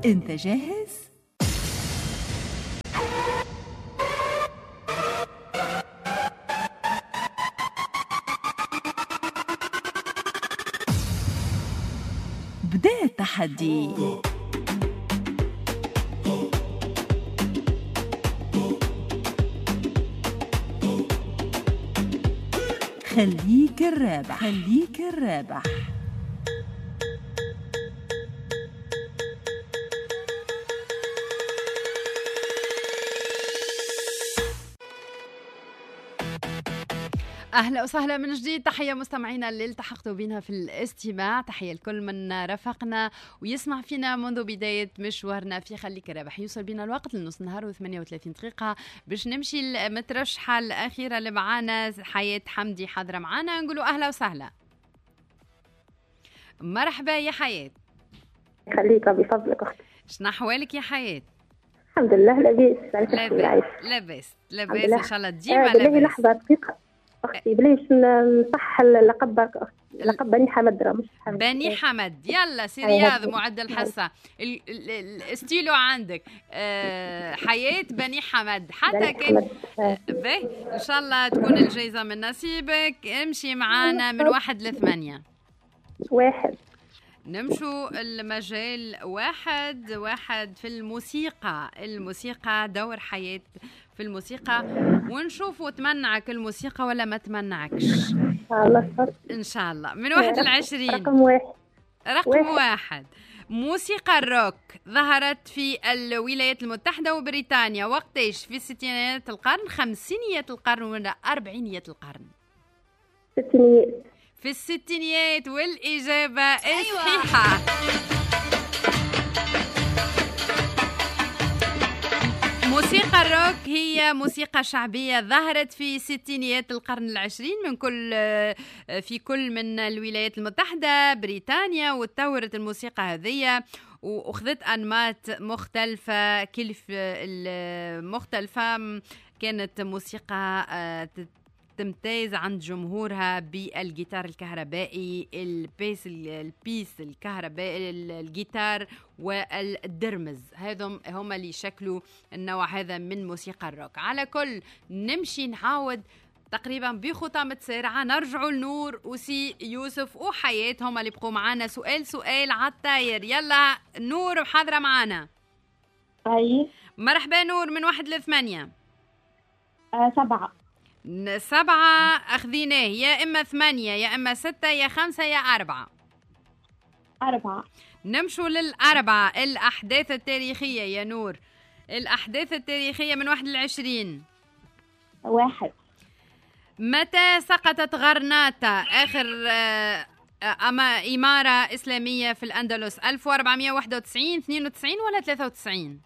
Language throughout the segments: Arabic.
انت جاهز؟ بدأ التحدي. خليك الرابح، خليك الرابح. أهلا وسهلا من جديد. تحية مستمعينا اللي التحقتوا بنا في الاستماع. تحية لكل من رافقنا ويسمع فينا منذ بداية مشوارنا في خليك الرابح. يوصل بنا الوقت لنص نهار و38 دقيقة باش نمشي المترشحة الأخيرة اللي معانا حياة حمدي حاضرة معانا. نقولوا أهلا وسهلا. مرحبا يا حياة. خليك بفضلك أختي. شنو أحوالك يا حياة؟ الحمد لله لاباس. لاباس إن شاء الله ديما لاباس. لاباس. لحظة دقيقة أختي بلاش نصح اللقب برك أختي. اللقب بني حمد راه مش حمد. بني حمد. يلا سي رياض معد الحصة. الاستيلو عندك. حياة بني حمد حتى كان باهي. إن شاء الله تكون الجائزة من نصيبك. امشي معانا من 1 ل 8. 1. نمشوا المجال واحد في الموسيقى دور حياة في الموسيقى ونشوفوا تمنعك الموسيقى ولا ما تمنعكش إن شاء الله. من 1 ل 20. رقم 1. موسيقى الروك ظهرت في الولايات المتحدة وبريطانيا وقتاش؟ في ستينيات القرن، خمسينيات القرن ولا أربعينيات القرن؟ ستينيات. في الستينيات والإجابة الصحيحة. موسيقى الروك هي موسيقى شعبية ظهرت في ستينيات القرن العشرين في كل من الولايات المتحدة بريطانيا. وتطورت الموسيقى هذه وأخذت أنماط مختلفة مختلفة. كانت موسيقى تمتاز عند جمهورها بالجيتار الكهربائي، البيس الكهربائي، الجيتار والدرمز. هم اللي يشكلوا النوع هذا من موسيقى الروك. على كل نمشي نعاود تقريبا بخطى متسارعة. نرجعوا لنور وسي يوسف وحياة هم اللي بقوا معانا سؤال عالطاير. يلا نور حاضرة معانا. أي مرحبا نور. من 1 ل 8. 7. 7 أخذيناه. يا إما 8 يا إما 6 يا 5 يا 4. 4. نمشوا لل4. الأحداث التاريخية يا نور. الأحداث التاريخية من 1 ل 20. 1. متى سقطت غرناطة آخر إمارة إسلامية في الأندلس؟ 1491 92 ولا 93؟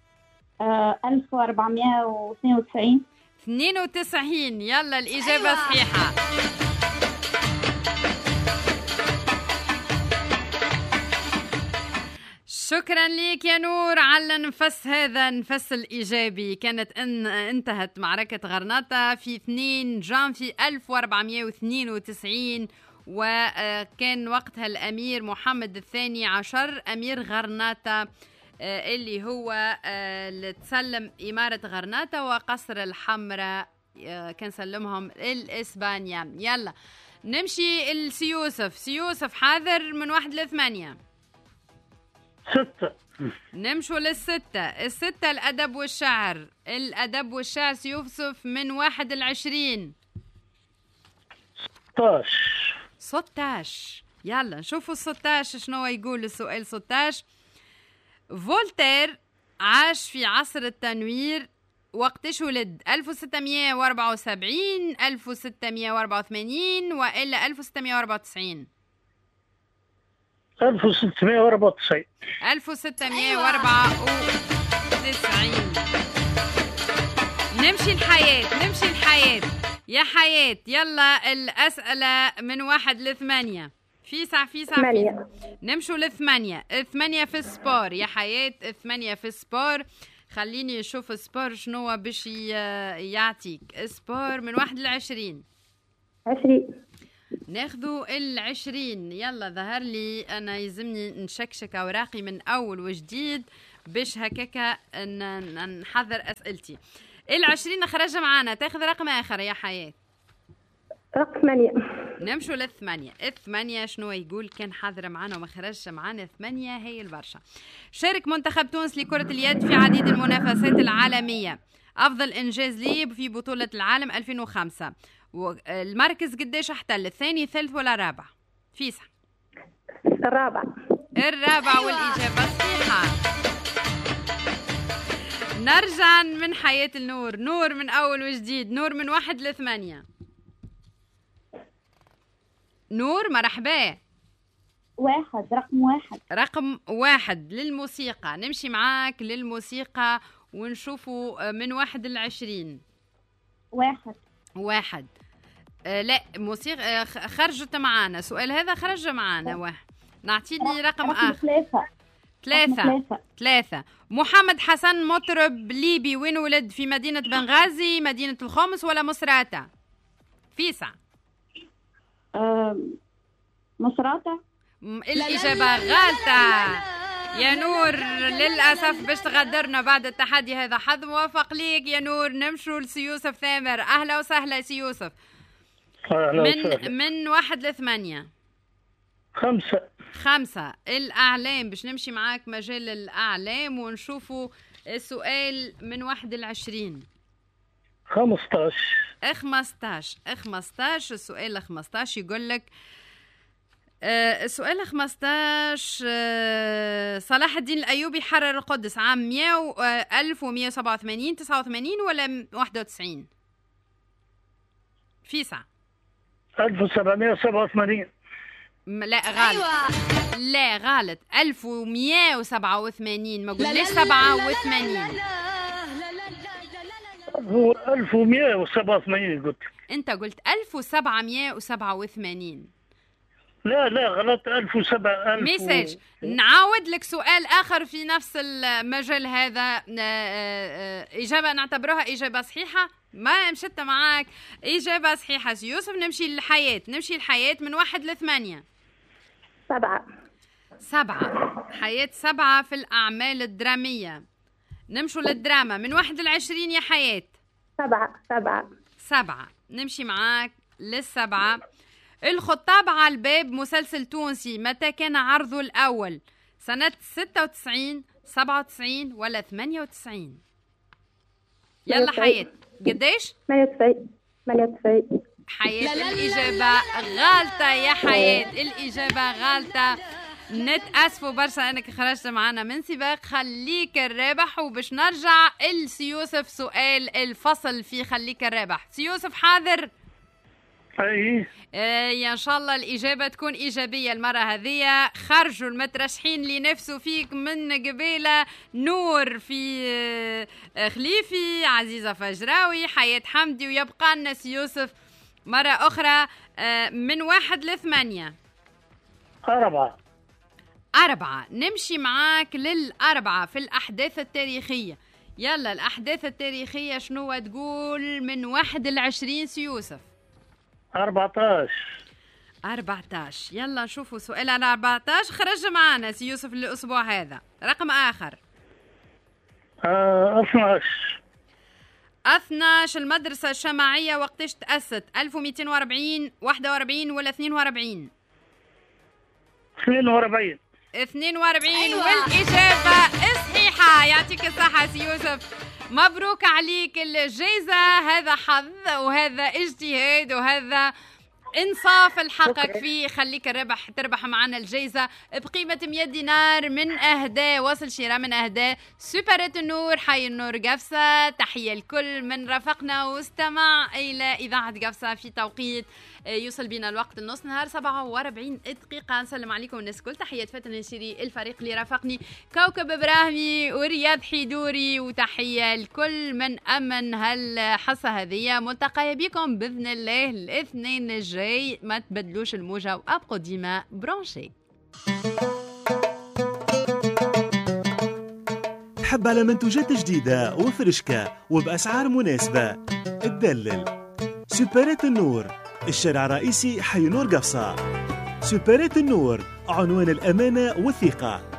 1492. 92. يلا الإجابة صحيحة. شكرا لك يا نور على النفس الإيجابي. كانت انتهت معركة غرناطة في 2 جانفي 1492 وكان وقتها الأمير محمد الثاني عشر أمير غرناطة اللي هو اللي تسلم إمارة غرناطة وقصر الحمراء كان سلمهم الإسبانيا. يلا نمشي سيوسف حاضر. من 1 ل 8. 6. نمشوا لل6. 6 الأدب والشعر سيوسف من 1 ل 20. 16. يلا نشوفوا 16 شنو يقول السؤال. 16. فولتير عاش في عصر التنوير وقتش ولد؟ 1674 1684 وإلا 1694؟ 1694. 1694. نمشي الحياة يا حياة. يلا الأسئلة من 1 ل 8. فيسع. نمشوا ل8. 8 في السبور يا حياة. 8 في السبور. خليني اشوف السبور شنو باش يعطيك. سبور من 1 ل 20. 20. ناخذوا 20. يلا ظهر لي أنا يلزمني نشكشك أوراقي من أول وجديد باش هكاكا نحضر أسئلتي. 20 خرج معانا، تاخذ رقم آخر يا حياة. رقم 8. نمشوا للثمانية. الثمانية شنو يقول؟ كان حاضر معانا وما خرجش معانا 8 هي البرشا. شارك منتخب تونس لكرة اليد في عديد المنافسات العالمية. أفضل إنجاز ليه في بطولة العالم 2005. والمركز قديش احتل؟ الثاني الثالث ولا الرابع؟ فيسع. الرابع. الرابع والإجابة الصحيحة. نرجع من حياة النور. نور من أول وجديد. نور من 1 ل 8. نور مرحبا. 1. رقم 1. رقم 1 للموسيقى. نمشي معاك للموسيقى ونشوفوا من 1 ل 20. 1. لا موسيقى خرجت معانا. سؤال هذا خرج معانا 1. نعطيني رقم آخر. 3. محمد حسن مطرب ليبي وين ولد؟ في مدينة بنغازي، مدينة الخومس ولا مصراتة؟ فيسع. مصراتة. الإجابة غالطة يا نور للأسف. باش تغدرنا بعد التحدي هذا. حظ موفق ليك يا نور. نمشوا لسيوسف ثامر. أهلا وسهلا سيوسف. من 1 ل 8. 5. الأعلام. باش نمشي معاك مجال الأعلام ونشوفوا السؤال من 1 ل 20. 15. السؤال 15 يقول لك السؤال 15. صلاح الدين الأيوبي حرر القدس عام 1187 89 ولا 91؟ فيسع. 1787. لا غلط. لا غلط. 1187. ما قلناش 87. هو 1187 قلت. انت قلت 1787. لا غلط. 1007. ميساج. نعاود لك سؤال آخر في نفس المجال هذا. إجابة نعتبرها إجابة صحيحة. ما مشت معاك. إجابة صحيحة يوسف. نمشي الحياة من 1 ل 8. 7. حياة 7 في الأعمال الدرامية. نمشوا للدراما من 1 ل 20 يا حياة. 7. نمشي معاك لل7. الخطاب على الباب مسلسل تونسي متى كان عرضه الأول؟ سنة 96 97 ولا 98؟ يلا حياة. قديش؟ 98. حياة الإجابة غالطة يا حياة. الإجابة غالطة. نتأسفوا برشا أنك خرجت معنا من سباق خليك الرابح. وباش نرجع لسيوسف سؤال الفصل في خليك الرابح. سيوسف حاضر؟ اي ان شاء الله الاجابه تكون ايجابيه المره هذه. خرجوا المترشحين اللي نفسوا فيك من قبيله. نور في خليفي، عزيزه فجراوي، حياه حمدي، ويبقى لنا يوسف مره اخرى. من 1 ل 8. 4. نمشي معاك لل4 في الاحداث التاريخيه. يلا الأحداث التاريخية شنو تقول من 1 ل 20 سيوسف؟ 14. يلا نشوفوا سؤال على 14 خرج معنا سيوسف الأسبوع هذا. رقم آخر 12. المدرسة الشماعية وقتاش تأسست؟ 1240 41 ولا 42؟ 42. أيوة. والإجابة الصحيحة. يعطيك الصحة سيوسف. مبروك عليك الجائزة. هذا حظ وهذا اجتهاد وهذا انصاف الحقك فيه. خليك الربح تربح معنا الجائزة بقيمة 100 دينار من أهداء وصل شراء من أهداء سوبرات النور حي النور قفصة. تحية الكل من رافقنا واستمع إلى إذاعة قفصة في توقيت يوصل بنا الوقت النص نهار 47 دقيقة. نسلم عليكم الناس كل. تحية فتن الشيري الفريق اللي رافقني كوكب إبراهيمي ورياض حيدوري. وتحية الكل من أمن هالحصة هذه. ملتقى بكم بإذن الله الاثنين الجاي. ما تبدلوش الموجة وأبقوا ديما برانشي. تحب على منتوجات جديدة وفرشكة وبأسعار مناسبة؟ تدلل سوبرات النور الشارع الرئيسي حي نور قفصة. سوبرات النور، عنوان الأمانة والثقة.